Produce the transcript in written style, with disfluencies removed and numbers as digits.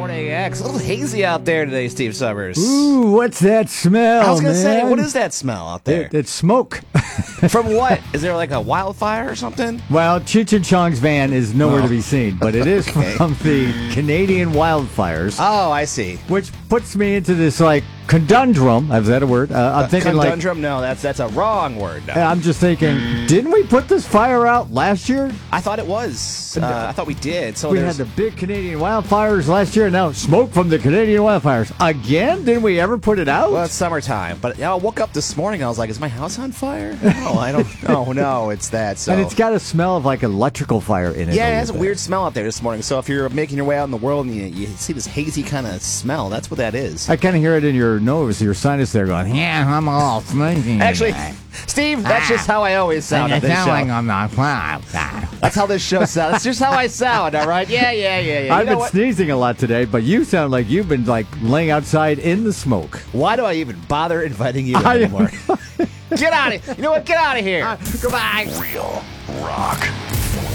morning, X. A little hazy out there today, Steve Summers. Ooh, what's that smell, I was going to say, man? what is that smell out there? It's smoke. From what? Is there like a wildfire or something? Well, Cheech and Chong's van is nowhere to be seen, but it is from the Canadian wildfires, Oh, I see. which puts me into this, conundrum. Is that a word? I'm thinking, Conundrum? No, that's a wrong word. No. I'm just thinking, didn't we put this fire out last year? I thought it was. I thought we did. So We had the big Canadian wildfires last year, and now smoke from the Canadian wildfires. Again? Didn't we ever put it out? Well, it's summertime, but I woke up this morning and I was like, is my house on fire? No, I don't. No, it's that. So. And it's got a smell of electrical fire in it. Yeah, it has a bit. weird smell out there this morning. So if you're making your way out in the world and you see this hazy kind of smell, that's what that is. I kind of hear it in your nose, your sinus there going, yeah, I'm all smoking. Actually, Steve, that's just how I always sound on this show. I'm not. That's how this show sounds. That's just how I sound, all right? Yeah. I've been sneezing a lot today, but you sound like you've been laying outside in the smoke. Why do I even bother inviting you anymore? Get out of here. You know what? Get out of here. Goodbye. Real rock.